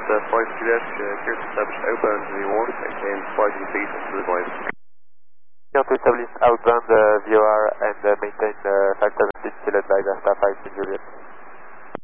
Flight Quebec, clear to establish outbound to the wharf and flight in peace to the line. Clear to establish outbound VOR and maintain 5,000 feet still advised Asta 5 Juliet.